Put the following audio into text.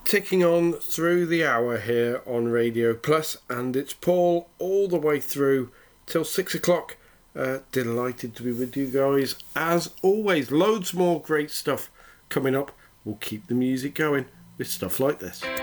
Ticking on through the hour here on Radio Plus, and it's Paul all the way through till 6 o'clock. Delighted to be with you guys as always. Loads more great stuff coming up. We'll keep the music going with stuff like this.